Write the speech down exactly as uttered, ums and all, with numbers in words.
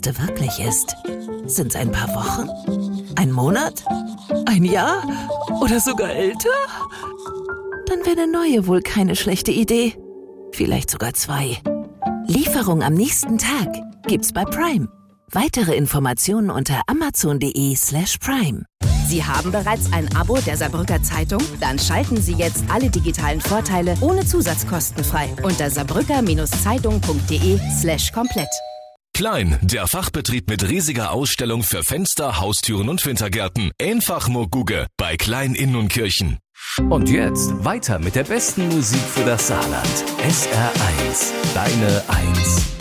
Neueste wirklich ist. Sind's ein paar Wochen? Ein Monat? Ein Jahr? Oder sogar älter? Dann wäre eine neue wohl keine schlechte Idee. Vielleicht sogar zwei. Lieferung am nächsten Tag gibt's bei Prime. Weitere Informationen unter amazon.de slash prime. Sie haben bereits ein Abo der Saarbrücker Zeitung? Dann schalten Sie jetzt alle digitalen Vorteile ohne Zusatzkosten frei unter saarbrücker-zeitung.de slash komplett. Klein, der Fachbetrieb mit riesiger Ausstellung für Fenster, Haustüren und Wintergärten. Einfach nur Guge bei Klein Inn und Kirchen. Und jetzt weiter mit der besten Musik für das Saarland. S R eins, deine Eins.